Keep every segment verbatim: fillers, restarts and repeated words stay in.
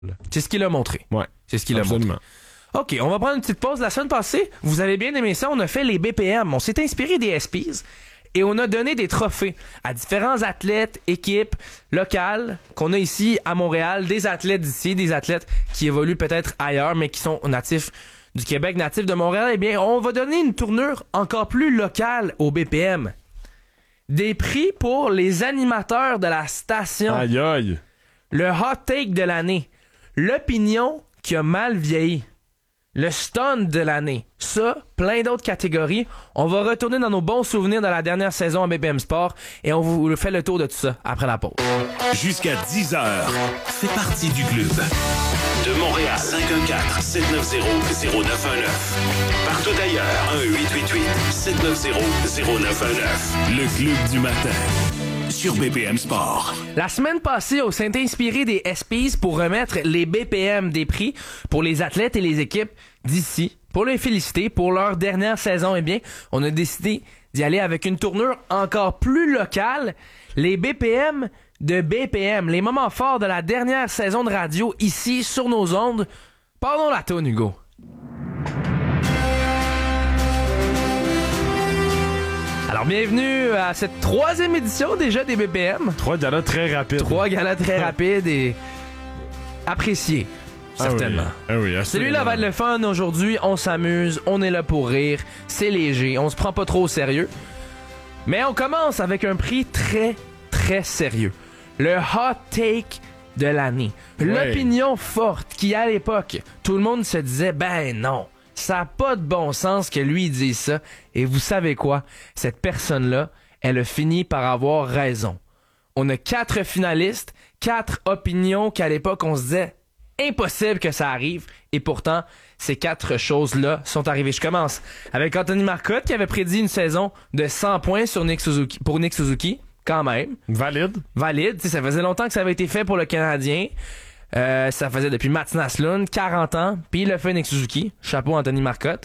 C'est ce qu'il a montré. Ouais. C'est ce qu'il a montré. OK, on va prendre une petite pause. La semaine passée, vous avez bien aimé ça, on a fait les B P M. On s'est inspiré des S Ps et on a donné des trophées à différents athlètes, équipes locales qu'on a ici à Montréal, des athlètes d'ici, des athlètes qui évoluent peut-être ailleurs, mais qui sont natifs du Québec, natifs de Montréal. Eh bien, on va donner une tournure encore plus locale au B P M. Des prix pour les animateurs de la station. Aïe aïe. Le hot take de l'année. L'opinion qui a mal vieilli. Le stun de l'année. Ça, plein d'autres catégories. On va retourner dans nos bons souvenirs de la dernière saison à B P M Sport et on vous fait le tour de tout ça après la pause. Jusqu'à dix heures, fais partie du club. De Montréal, cinq un quatre, sept neuf zéro, zéro neuf un neuf. Partout ailleurs, un huit huit huit, sept neuf zéro, zéro neuf un neuf. Le club du matin. Sur B P M Sport. La semaine passée, on s'est inspiré des S Ps pour remettre les B P M des prix pour les athlètes et les équipes d'ici. Pour les féliciter pour leur dernière saison, eh bien, on a décidé d'y aller avec une tournure encore plus locale. Les B P M de B P M, les moments forts de la dernière saison de radio ici sur nos ondes. Pardon la toune, Hugo. Alors, bienvenue à cette troisième édition déjà des B P M. Trois galas très rapides. Trois galas très rapides et appréciés, certainement. Ah oui, ah oui, celui-là va être le fun aujourd'hui. On s'amuse, on est là pour rire, c'est léger, on se prend pas trop au sérieux. Mais on commence avec un prix très, très sérieux. Le hot take de l'année. Ouais. L'opinion forte qui, à l'époque, tout le monde se disait, ben non. Ça n'a pas de bon sens que lui dise ça. Et vous savez quoi? Cette personne-là, elle a fini par avoir raison. On a quatre finalistes, quatre opinions qu'à l'époque, on se disait impossible que ça arrive. Et pourtant, ces quatre choses-là sont arrivées. Je commence avec Anthony Marcotte qui avait prédit une saison de cent points sur Nick Suzuki, pour Nick Suzuki. Quand même. Valide. Valide. T'sais, ça faisait longtemps que ça avait été fait pour le Canadien. Euh, ça faisait depuis Mats Naslund, quarante ans, puis il a fait Nick Suzuki. Chapeau Anthony Marcotte.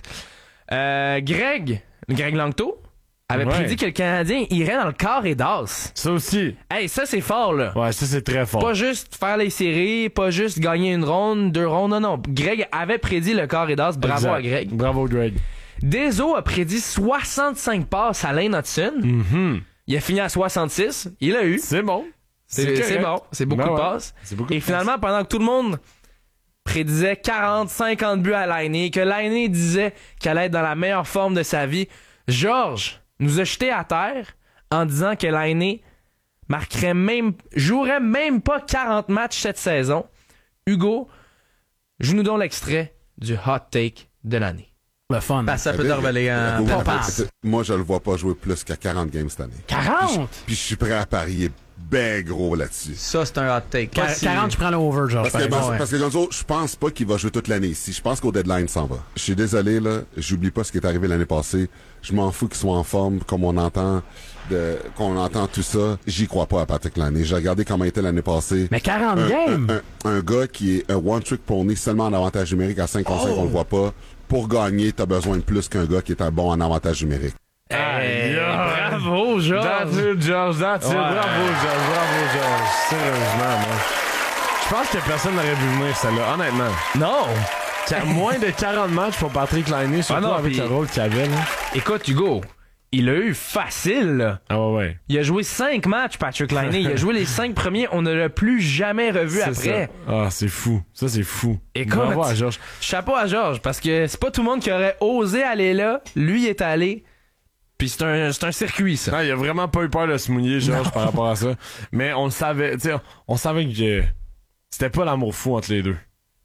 Euh, Greg, Greg Langto, avait ouais. prédit que le Canadien irait dans le quart et d'as. Ça aussi. Hey, ça c'est fort, là. Ouais, ça c'est très fort. Pas juste faire les séries, pas juste gagner une ronde, deux rondes, non, non. Greg avait prédit le quart et d'as. Bravo exact. à Greg. Bravo, Greg. Deso a prédit soixante-cinq passes à Lane Hudson. Mm-hmm. Il a fini à soixante-six. Il l'a eu. C'est bon. C'est, c'est bon. C'est beaucoup ben de passes. Ouais. C'est beaucoup Et de finalement, passes. pendant que tout le monde prédisait quarante, cinquante buts à Lainé, que Lainé disait qu'elle allait être dans la meilleure forme de sa vie, Georges nous a jeté à terre en disant que Lainé marquerait même, jouerait même pas quarante matchs cette saison. Hugo, joue-nous donc l'extrait du hot take de l'année. Le fun. Ben, ça peut te reveler un oui, passe. Moi, je le vois pas jouer plus qu'à quarante games cette année. quarante? Puis je suis prêt à parier ben gros là-dessus. Ça, c'est un hot take. Qu- si... quarante, je prends le over, genre. Parce que, parce, ouais. parce que Gonzo, je pense pas qu'il va jouer toute l'année ici. Je pense qu'au deadline, s'en va. Je suis désolé, là. J'oublie pas ce qui est arrivé l'année passée. Je m'en fous qu'il soit en forme, comme on entend, de, qu'on entend tout ça. J'y crois pas à Patrick Laine. J'ai regardé comment il était l'année passée. Mais quarante un, games! Un, un, un gars qui est un one-trick pony seulement en avantage numérique à cinq contre cinq, oh. on le voit pas. Pour gagner, t'as besoin de plus qu'un gars qui est un bon en avantage numérique. Hey, bravo, Georges! That's it, Georges, that's it. Ouais. Bravo, Georges, bravo, Georges. Sérieusement, moi. Je pense que personne n'aurait vu venir celle-là, honnêtement. Non! Qu- moins de quarante matchs pour Patrick Laine, surtout ah non, avec pis... le rôle qu'il avait. Là. Écoute, Hugo, il a eu facile, là. Ah ouais, ouais. Il a joué cinq matchs, Patrick Laine. Il a joué les cinq premiers. On ne l'a plus jamais revu c'est après. Ça. Ah, c'est fou. Ça, c'est fou. Écoute, bravo à Georges. Chapeau à Georges, parce que c'est pas tout le monde qui aurait osé aller là. Lui il est allé. Puis c'est un, c'est un circuit, ça. Non, il a vraiment pas eu peur de se mouiller, Georges, par rapport à ça. Mais on le savait, tu sais, on savait que c'était pas l'amour fou entre les deux.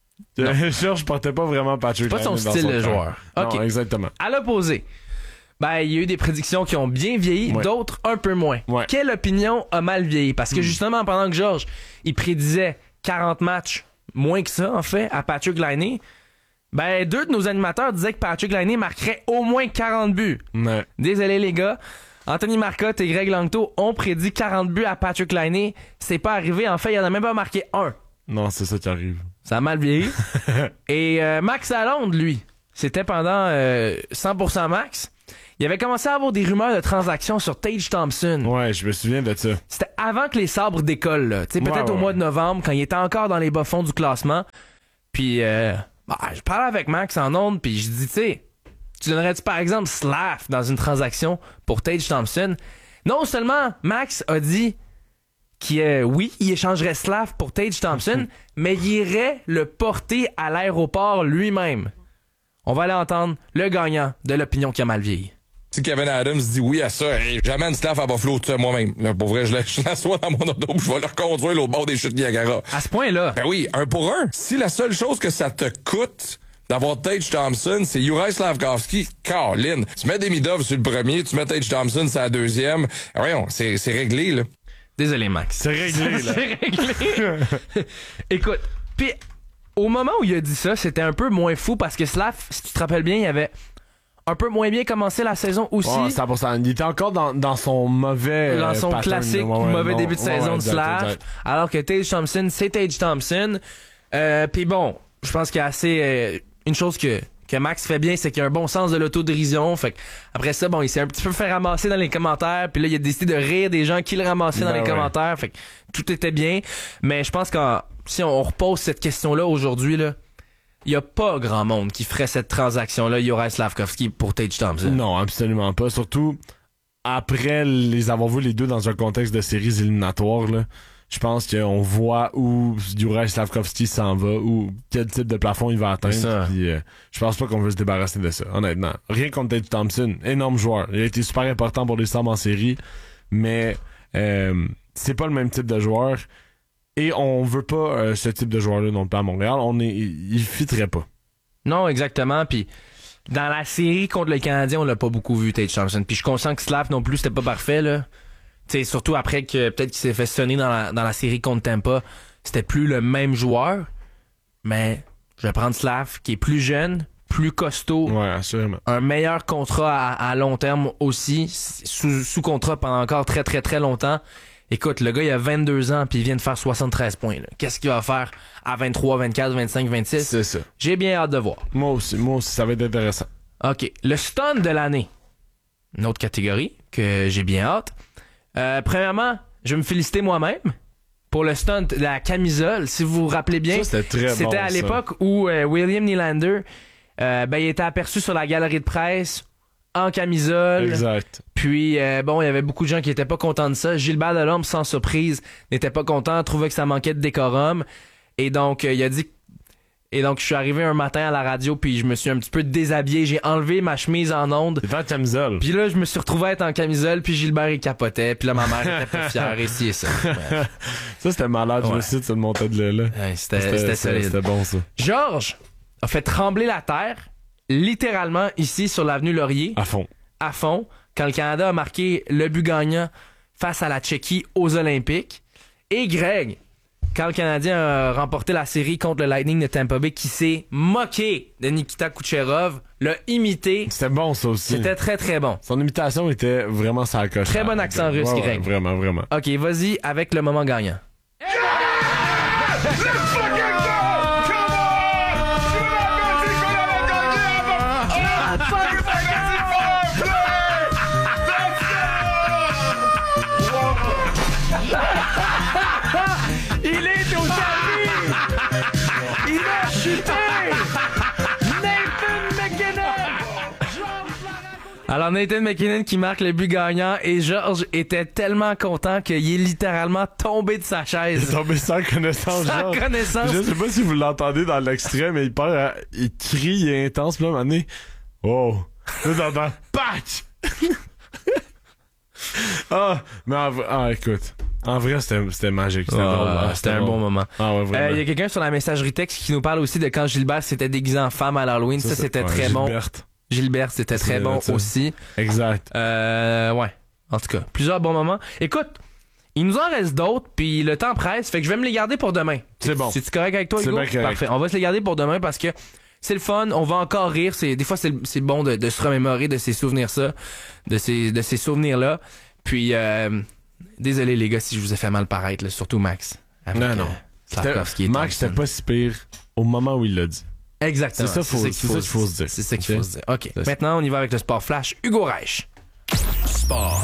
Georges portait pas vraiment Patrick Laine. C'est pas son style de joueur. Okay. Non, exactement. À l'opposé, ben, il y a eu des prédictions qui ont bien vieilli, ouais. d'autres un peu moins. Ouais. Quelle opinion a mal vieilli? Parce que mmh. justement, pendant que Georges, il prédisait quarante matchs, moins que ça, en fait, à Patrick Laine, ben, deux de nos animateurs disaient que Patrick Laine marquerait au moins quarante buts. Ouais. Désolé, les gars. Anthony Marcotte et Greg Langto ont prédit quarante buts à Patrick Laine. C'est pas arrivé. En fait, il en a même pas marqué un. Non, c'est ça qui arrive. Ça a mal vieilli. Et euh, Max Lalonde, lui, c'était pendant euh, cent pour cent Max. il avait commencé à avoir des rumeurs de transactions sur Tage Thompson. Ouais, je me souviens de ça. C'était avant que les sabres décollent, là. Tu sais, peut-être Ouais, au ouais. mois de novembre, quand il était encore dans les bas-fonds du classement. Puis, euh, bah, je parlais avec Max en ondes, puis je dis, tu sais, tu donnerais-tu par exemple Slav dans une transaction pour Tage Thompson? Non seulement Max a dit qu'il, euh, oui, il échangerait Slav pour Tage Thompson, mais il irait le porter à l'aéroport lui-même. On va aller entendre le gagnant de l'opinion qui a mal vieilli. Si Kevin Adams dit oui à ça, hey, j'amène Slav à Buffalo tout seul moi-même. Là, pour vrai, je la- je l'assois dans mon auto, puis je vais le reconduire l'autre bord des chutes Niagara. À ce point-là, Ben oui, un pour un. Si la seule chose que ça te coûte d'avoir Tage Thompson, c'est Juraj Slafkovský, Caroline. Tu mets Demidov sur le premier, tu mets Tage Thompson sur la deuxième. Ah, voyons, c'est, c'est réglé, là. désolé Max. C'est réglé, là. C'est réglé. Écoute, puis au moment où il a dit ça, c'était un peu moins fou parce que Slav, si tu te rappelles bien, il avait un peu moins bien commencé la saison aussi. Ouais, cent pour cent. Il était encore dans, dans son mauvais. Dans son euh, pattern, classique là. Ouais, ouais, mauvais non. début de Ouais, saison ouais, de exact, Slav. exact. Alors que Tage Thompson, c'est Tage Thompson. Euh, puis bon, je pense qu'il y a assez... euh, une chose que, que Max fait bien, c'est qu'il a un bon sens de l'autodérision. Fait que après ça, bon, il s'est un petit peu fait ramasser dans les commentaires. Puis là, il a décidé de rire des gens qui le ramassaient dans Ben les ouais. commentaires. Fait que tout était bien. Mais je pense que si on repose cette question-là aujourd'hui, là, il y a pas grand monde qui ferait cette transaction-là, Juraj Slafkovský pour Tage Thompson. Non, absolument pas. Surtout après les avoir vus les deux dans un contexte de séries éliminatoires, là. Je pense qu'on voit où Juraj Slafkovský s'en va, ou quel type de plafond il va C'est ça. atteindre. Puis, euh, je pense pas qu'on veut se débarrasser de ça, honnêtement. Rien contre Tage Thompson, énorme joueur. Il a été super important pour les Sabres en série, mais euh, c'est pas le même type de joueur. Et on veut pas euh, ce type de joueur-là non plus à Montréal. On est, il, il fitterait pas. Non, exactement. Puis dans la série contre le Canadien, on l'a pas beaucoup vu, Tage Thompson. Puis je suis conscient que Slav non plus, c'était pas parfait, là. Tu sais, surtout après que peut-être qu'il s'est fait sonner dans la, dans la série contre Tampa, c'était plus le même joueur. Mais je vais prendre Slav, qui est plus jeune, plus costaud, Ouais, assurément. un meilleur contrat à, à long terme aussi, sous, sous contrat pendant encore très très très longtemps. Écoute, le gars, il a vingt-deux ans puis il vient de faire soixante-treize points. Là. Qu'est-ce qu'il va faire à vingt-trois, vingt-quatre, vingt-cinq, vingt-six? C'est ça. J'ai bien hâte de voir. Moi aussi, moi aussi, ça va être intéressant. OK. Le stun de l'année. Une autre catégorie que j'ai bien hâte. Euh, premièrement, je vais me féliciter moi-même pour le stunt de la camisole. Si vous vous rappelez bien, Ça, c'était très c'était bon, à ça. l'époque où euh, William Nylander, euh, ben, il était aperçu sur la galerie de presse en camisole. Exact. Puis, euh, bon, il y avait beaucoup de gens qui étaient pas contents de ça. Gilbert Delorme, sans surprise, n'était pas content, trouvait que ça manquait de décorum. Et donc, euh, il a dit... Et donc, je suis arrivé un matin à la radio, puis je me suis un petit peu déshabillé. J'ai enlevé ma chemise en onde. C'est en camisole. Puis là, je me suis retrouvé à être en camisole, puis Gilbert, il capotait. Puis là, ma mère était pas fière, et ci et ça. Ouais. Ça, c'était malade. Je Ouais. me suis dit, ça montait de là. là. Ouais, c'était, c'était solide. C'était bon, ça. Georges a fait trembler la terre, littéralement, ici, sur l'avenue Laurier, À fond. à fond, quand le Canada a marqué le but gagnant face à la Tchéquie aux Olympiques. Et Greg, quand le Canadien a remporté la série contre le Lightning de Tampa Bay, qui s'est moqué de Nikita Kucherov, l'a imité. C'était bon, ça aussi. C'était très, très bon. Son imitation était vraiment sa coche. Très bon accent russe, Ouais, ouais, Greg. vraiment, vraiment. OK, vas-y avec le moment gagnant. Il est au tapis! Il a chuté! Nathan McKinnon! Alors Nathan McKinnon qui marque le but gagnant et Georges était tellement content qu'il est littéralement tombé de sa Il est chaise. tombé sans connaissance. Sans genre. connaissance. Je sais pas si vous l'entendez dans l'extrait, mais il part, à- il crie, il est intense, puis là, à un moment donné, oh, là, t'entends, patch! Ah, mais en vrai, ah, écoute, en vrai, c'était, c'était magique. C'était, Ah, drôle, hein, c'était un bon moment. Ah, ouais, Il vraiment. euh, y a quelqu'un sur la messagerie texte qui nous parle aussi de quand Gilbert s'était déguisé en femme à l'Halloween. Ça, c'est- c'était ouais, très bon. Gilberte. Gilbert, c'était très C'est- bon c'est- aussi. Exact. Euh, ouais. En tout cas, plusieurs bons moments. Écoute, il nous en reste d'autres, puis le temps presse, fait que je vais me les garder pour demain. C'est bon. C'est-tu correct avec toi, C'est Hugo? bien correct. Parfait. On va se les garder pour demain parce que c'est le fun, on va encore rire. C'est, des fois, c'est, c'est bon de, de se remémorer de ces souvenirs ça, de ces, de ces souvenirs-là. Puis, euh, désolé les gars si je vous ai fait mal paraître, là, surtout Max. Avec, Non, non. euh, Slafkovský et Max, Thompson. c'était pas si pire au moment où il l'a dit. Exactement. C'est ça, faut, c'est ça qu'il faut se dire. C'est ça qu'il Ok. faut se dire. OK. C'est Maintenant, on y va avec le sport flash. Hugo Reich. Sport.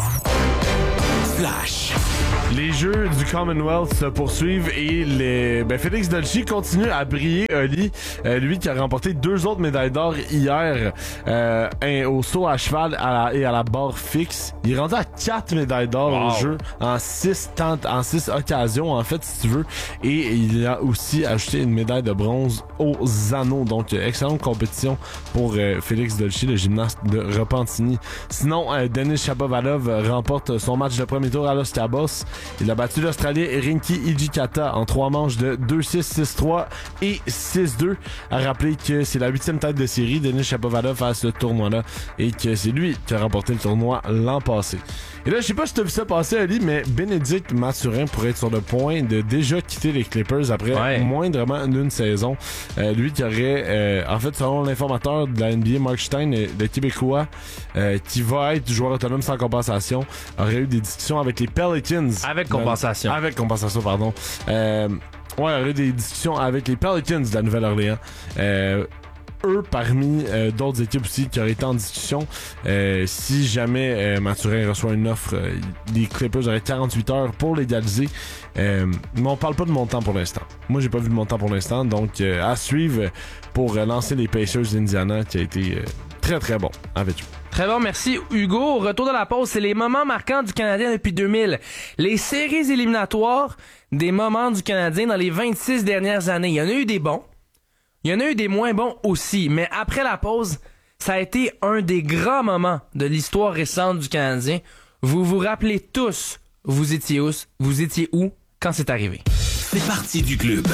Flash. Les Jeux du Commonwealth se poursuivent et les... ben, Félix Dolci continue à briller, Oli. Euh, lui qui a remporté deux autres médailles d'or hier euh, un, au saut à cheval à la, et à la barre fixe. Il est rendu à quatre médailles d'or Wow. aux Jeux en six, tentes, en six occasions, en fait, si tu veux. Et il a aussi ajouté une médaille de bronze aux anneaux. Donc, euh, excellente compétition pour euh, Félix Dolci, le gymnaste de Repentigny. Sinon, euh, Denis Shapovalov remporte son match de premier tour à Los Cabos. Il a battu l'Australien Rinky Hijikata en trois manches de deux six, six trois et six deux. À rappeler que c'est la huitième tête de série, Denis Shapovalov, à ce tournoi-là, et que c'est lui qui a remporté le tournoi l'an passé. Et là, je sais pas si tu as vu ça passer, Ali, mais Bénédicte Mathurin pourrait être sur le point de déjà quitter les Clippers après Ouais. moindrement d'une saison. Euh, lui qui aurait, euh, en fait, selon l'informateur de la N B A, Mark Stein, euh, le Québécois, euh, qui va être joueur autonome sans compensation, aurait eu des discussions avec les Pelicans. Avec compensation. Avec compensation, pardon. Euh, ouais, il y aurait eu des discussions avec les Pelicans de la Nouvelle-Orléans. Euh, eux, parmi euh, d'autres équipes aussi qui auraient été en discussion, euh, si jamais euh, Mathurin reçoit une offre, euh, les Clippers auraient quarante-huit heures pour l'égaliser. Euh, mais on parle pas de montant pour l'instant. Moi, j'ai pas vu de montant pour l'instant, donc euh, à suivre pour euh, lancer les Pacers d'Indiana, qui a été euh, très très bon avec eux. Très bon, merci Hugo. Au retour de la pause, c'est les moments marquants du Canadien depuis deux mille. Les séries éliminatoires des moments du Canadien dans les vingt-six dernières années. Il y en a eu des bons. Il y en a eu des moins bons aussi. Mais après la pause, ça a été un des grands moments de l'histoire récente du Canadien. Vous vous rappelez tous, vous étiez où, vous étiez où quand c'est arrivé. Fais partie du club.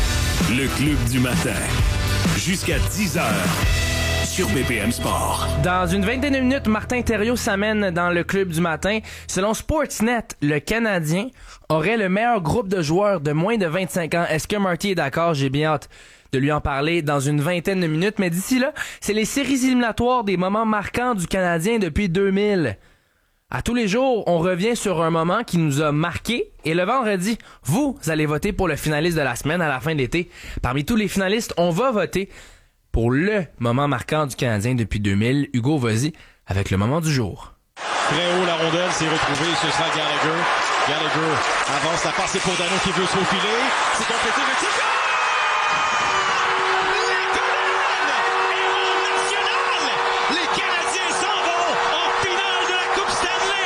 Le club du matin. Jusqu'à dix heures. Sur B P M Sport. Dans une vingtaine de minutes, Martin Thériault s'amène dans le club du matin. Selon Sportsnet, le Canadien aurait le meilleur groupe de joueurs de moins de vingt-cinq ans. Est-ce que Marty est d'accord? J'ai bien hâte de lui en parler dans une vingtaine de minutes. Mais d'ici là, c'est les séries éliminatoires des moments marquants du Canadien depuis deux mille. À tous les jours, on revient sur un moment qui nous a marqué. Et le vendredi, vous allez voter pour le finaliste de la semaine à la fin de l'été. Parmi tous les finalistes, on va voter pour le moment marquant du Canadien depuis deux mille. Hugo, vas-y avec le moment du jour. Très haut, la rondelle s'est retrouvée, ce sera Gallagher. Gallagher avance, la passe, c'est pour Dano qui veut se faufiler. C'est complété, le tir. Les Canadiens s'en vont en finale de la Coupe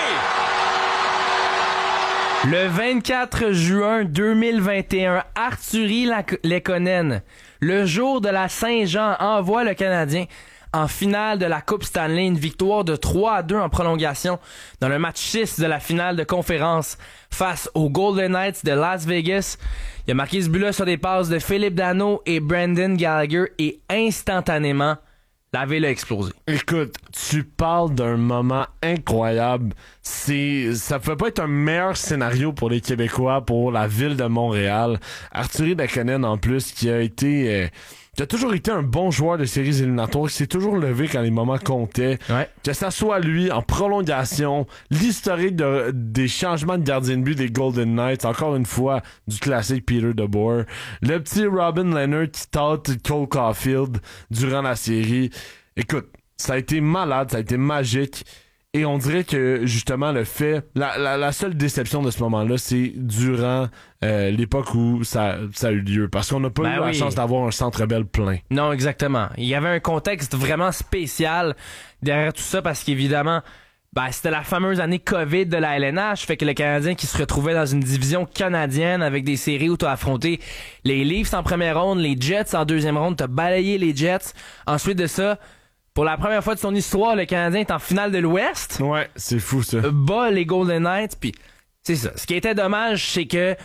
Stanley. Le vingt-quatre juin deux mille vingt et un, Artturi Lehkonen, le jour de la Saint-Jean, envoie le Canadien en finale de la Coupe Stanley, une victoire de trois à deux en prolongation dans le match six de la finale de conférence face aux Golden Knights de Las Vegas. Il a marqué ce but-là sur des passes de Philippe Danault et Brendan Gallagher et instantanément, la ville a explosé. Écoute, tu parles d'un moment incroyable. C'est, ça pouvait pas être un meilleur scénario pour les Québécois, pour la ville de Montréal. Artturi Lehkonen, en plus, qui a été, euh, qui a toujours été un bon joueur de séries éliminatoires, qui s'est toujours levé quand les moments comptaient. Ouais. Que ça soit lui en prolongation, l'historique de, des changements de gardien de but des Golden Knights, encore une fois, du classique Peter DeBoer. Le petit Robin Leonard qui tâte Cole Caulfield durant la série. Écoute, ça a été malade, ça a été magique. Et on dirait que, justement, le fait... La, la, la seule déception de ce moment-là, c'est durant euh, l'époque où ça, ça a eu lieu. Parce qu'on n'a pas Ben eu la oui. chance d'avoir un Centre Bell plein. Non, exactement. Il y avait un contexte vraiment spécial derrière tout ça parce qu'évidemment, ben, c'était la fameuse année COVID de la L N H, fait que le Canadien qui se retrouvait dans une division canadienne avec des séries où tu as affronté les Leafs en première ronde, les Jets en deuxième ronde, tu as balayé les Jets. Ensuite de ça, pour la première fois de son histoire, le Canadien est en finale de l'Ouest, Ouais, c'est fou, ça. bat les Golden Knights, puis c'est ça. Ce qui était dommage, c'est que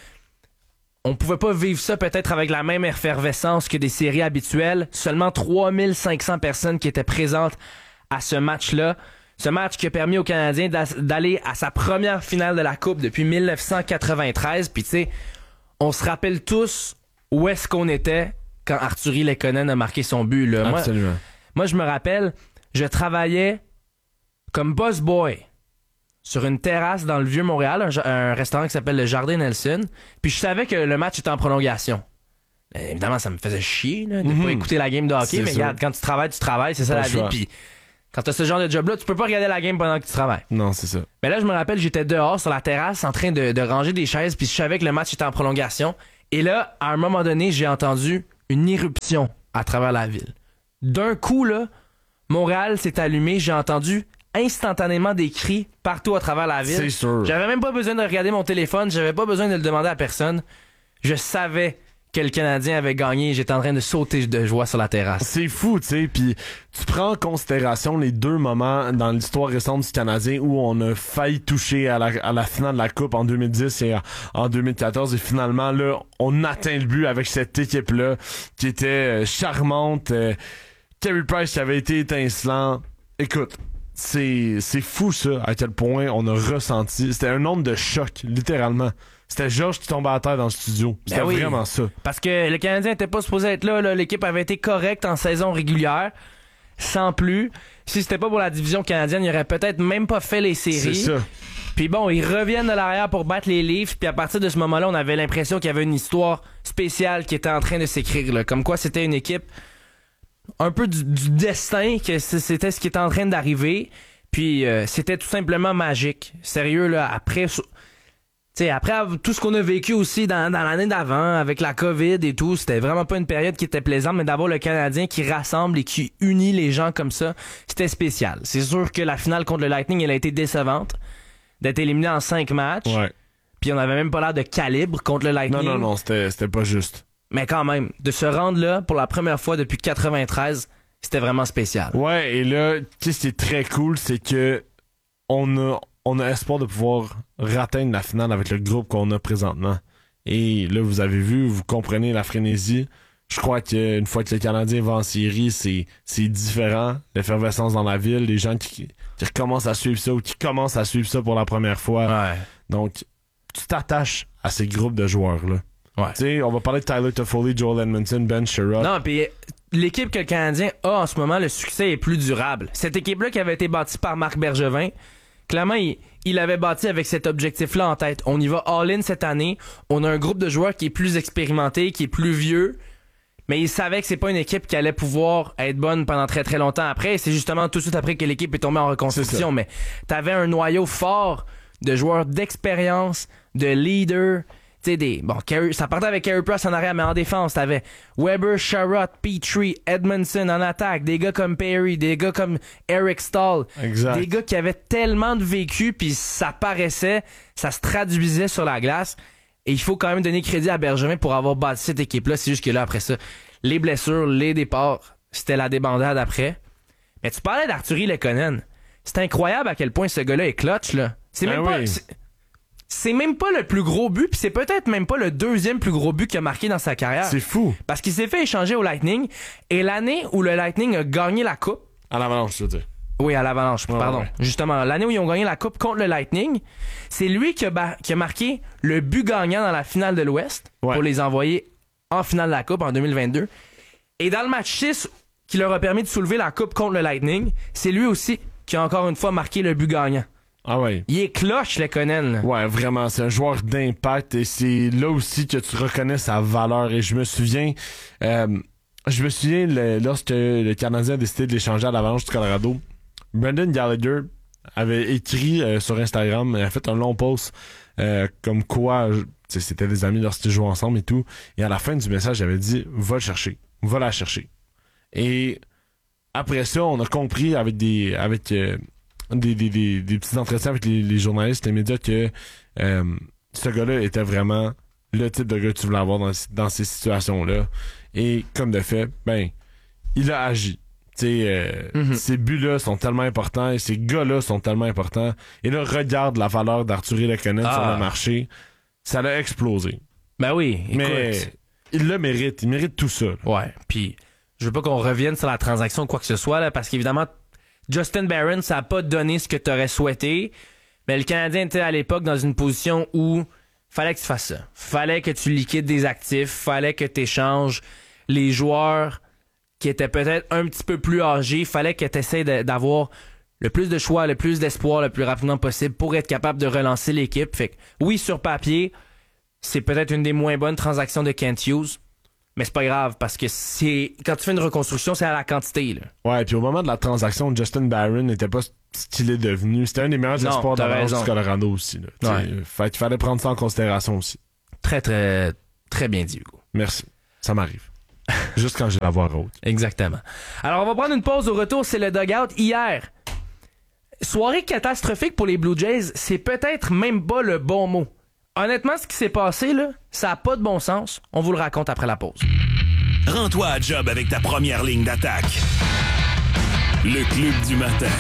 on pouvait pas vivre ça peut-être avec la même effervescence que des séries habituelles. Seulement trois mille cinq cents personnes qui étaient présentes à ce match-là. Ce match qui a permis aux Canadiens d'aller à sa première finale de la Coupe depuis mille neuf cent quatre-vingt-treize. Puis tu sais, on se rappelle tous où est-ce qu'on était quand Artturi Lehkonen a marqué son but. Là. Moi, Absolument. moi, je me rappelle, je travaillais comme boss boy sur une terrasse dans le Vieux-Montréal, un, un restaurant qui s'appelle le Jardin Nelson. Puis je savais que le match était en prolongation. Euh, évidemment, ça me faisait chier là, de Mm-hmm. pas écouter la game de hockey, C'est mais ça. regarde, quand tu travailles, tu travailles, c'est ça Pas la le vie. choix. Puis quand t'as ce genre de job-là, tu peux pas regarder la game pendant que tu travailles. Non, c'est ça. Mais là, je me rappelle, j'étais dehors sur la terrasse en train de, de ranger des chaises, puis je savais que le match était en prolongation. Et là, à un moment donné, j'ai entendu une éruption à travers la ville. D'un coup, là, Montréal s'est allumé, j'ai entendu instantanément des cris partout à travers la ville. C'est sûr. J'avais même pas besoin de regarder mon téléphone, j'avais pas besoin de le demander à personne. Je savais que le Canadien avait gagné, j'étais en train de sauter de joie sur la terrasse. C'est fou, tu sais, puis tu prends en considération les deux moments dans l'histoire récente du Canadien où on a failli toucher à la, à la finale de la Coupe en deux mille dix et en deux mille quatorze, et finalement, là, on atteint le but avec cette équipe-là qui était euh, charmante. Euh, Carey Price qui avait été étincelant. Écoute, c'est c'est fou ça, à quel point on a ressenti. C'était un nombre de chocs, littéralement. C'était Georges qui tombait à terre dans le studio. C'était Ben oui. vraiment ça. Parce que le Canadien était pas supposé être là, là. L'équipe avait été correcte en saison régulière, sans plus. Si c'était pas pour la division canadienne, il aurait peut-être même pas fait les C'est séries. ça. Puis bon, ils reviennent de l'arrière pour battre les Leafs. Puis à partir de ce moment-là, on avait l'impression qu'il y avait une histoire spéciale qui était en train de s'écrire, là. Comme quoi c'était une équipe un peu du, du destin, que c- c'était ce qui était en train d'arriver. Puis euh, c'était tout simplement magique. Sérieux, là, après... tu sais, après tout ce qu'on a vécu aussi dans, dans l'année d'avant, avec la COVID et tout, c'était vraiment pas une période qui était plaisante, mais d'avoir le Canadien qui rassemble et qui unit les gens comme ça, c'était spécial. C'est sûr que la finale contre le Lightning, elle a été décevante, d'être éliminé en cinq matchs, Ouais. puis on avait même pas l'air de calibre contre le Lightning. Non, non, non, c'était c'était pas juste. Mais quand même, de se rendre là pour la première fois depuis quatre-vingt-treize, c'était vraiment spécial. Ouais, et là, tu sais, ce qui est très cool, c'est que on a, on a espoir de pouvoir ratteindre la finale avec le groupe qu'on a présentement. Et là, vous avez vu, vous comprenez la frénésie. Je crois qu'une fois que le Canadien va en série, c'est, c'est différent. L'effervescence dans la ville, les gens qui, qui recommencent à suivre ça ou qui commencent à suivre ça pour la première fois. Ouais. Donc, tu t'attaches à ces groupes de joueurs-là. Ouais. Tu sais, on va parler de Tyler Toffoli, Joel Edmondson, Ben Sherrod. Non, puis l'équipe que le Canadien a en ce moment, le succès est plus durable. Cette équipe-là qui avait été bâtie par Marc Bergevin, clairement, il, il l'avait bâti avec cet objectif-là en tête. On y va all-in cette année. On a un groupe de joueurs qui est plus expérimenté, qui est plus vieux, mais il savait que c'est pas une équipe qui allait pouvoir être bonne pendant très très longtemps après. C'est justement tout de suite après que l'équipe est tombée en reconstruction. Mais t'avais un noyau fort de joueurs d'expérience, de leaders. Tu sais, des. Bon, Carey- ça partait avec Carey Price en arrière, mais en défense, t'avais Weber, Sherrod, Petrie, Edmondson en attaque, des gars comme Perry, des gars comme Eric Stahl. Exact. Des gars qui avaient tellement de vécu, puis ça paraissait, ça se traduisait sur la glace. Et il faut quand même donner crédit à Bergevin pour avoir bâti cette équipe-là. C'est juste que là, après ça, les blessures, les départs, c'était la débandade après. Mais tu parlais d'Arthurie Lekonen. C'est incroyable à quel point ce gars-là est clutch, là. C'est Ben même pas. oui. c'est- C'est même pas le plus gros but, puis c'est peut-être même pas le deuxième plus gros but qu'il a marqué dans sa carrière. C'est fou. Parce qu'il s'est fait échanger au Lightning, et l'année où le Lightning a gagné la Coupe, À l'avalanche, je veux dire. oui, à l'Avalanche, Ouais, pardon. ouais. Justement, l'année où ils ont gagné la Coupe contre le Lightning, c'est lui qui a, ba- qui a marqué le but gagnant dans la finale de l'Ouest Ouais. pour les envoyer en finale de la Coupe en deux mille vingt-deux. Et dans le match six qui leur a permis de soulever la Coupe contre le Lightning, c'est lui aussi qui a encore une fois marqué le but gagnant. Ah ouais. Il est cloche, Lekonen, là. Ouais, vraiment, c'est un joueur d'impact et c'est là aussi que tu reconnais sa valeur. Et je me souviens, euh, je me souviens le- lorsque le Canadien a décidé de l'échanger à l'Avalanche du Colorado, Brendan Gallagher avait écrit euh, sur Instagram, il a fait un long post euh, comme quoi, je- tu sais, c'était des amis lorsqu'ils jouaient ensemble et tout. Et à la fin du message, il avait dit, va le chercher, va la chercher. Et après ça, on a compris avec des avec euh, des, des, des, des petits entretiens avec les, les journalistes, les médias, que euh, ce gars-là était vraiment le type de gars que tu voulais avoir dans, dans ces situations-là. Et comme de fait, ben, il a agi. Tu sais, euh, Mhm. ces buts-là sont tellement importants et ces gars-là sont tellement importants. Et là, regarde la valeur d'Arthurie Lekonen Ah. sur le marché. Ça l'a explosé. Ben oui, écoute. Mais il le mérite. Il mérite tout ça. là. Ouais, puis je veux pas qu'on revienne sur la transaction ou quoi que ce soit, là, parce qu'évidemment, Justin Barron, ça a pas donné ce que tu aurais souhaité, mais le Canadien était à l'époque dans une position où fallait que tu fasses ça. Fallait que tu liquides des actifs, fallait que tu échanges les joueurs qui étaient peut-être un petit peu plus âgés, fallait que tu essaies de- d'avoir le plus de choix, le plus d'espoir le plus rapidement possible pour être capable de relancer l'équipe. Fait que oui, sur papier, c'est peut-être une des moins bonnes transactions de Kent Hughes. Mais c'est pas grave, parce que c'est quand tu fais une reconstruction, c'est à la quantité. Là. Ouais, puis au moment de la transaction, Justin Barron n'était pas ce qu'il est devenu. C'était un des meilleurs Non, espoirs t'as d'avance raison. du Colorado aussi. Là. Ouais. Fait, il fallait prendre ça en considération aussi. Très, très, très bien dit, Hugo. Merci. Ça m'arrive. Juste quand j'ai la voix haute. Exactement. Alors, on va prendre une pause. Au retour, c'est le dugout. Hier, soirée catastrophique pour les Blue Jays, c'est peut-être même pas le bon mot. Honnêtement, ce qui s'est passé, là, ça a pas de bon sens. On vous le raconte après la pause. Rends-toi à job avec ta première ligne d'attaque. Le Club du matin.